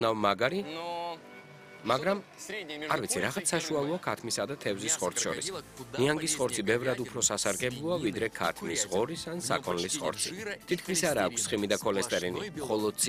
მაგარი, მაგრამ არ ვიცი, რაღაც საშუალოა ქათმისა და თევზის ხორცს შორის. ნიანგის ხორცი ბევრად უფრო სასარგებლოა, ვიდრე ქათმის, ღორის ან საქონლის ხორცი. თითქმის არ აქვს ცხიმი და ქოლესტერინი, ხოლო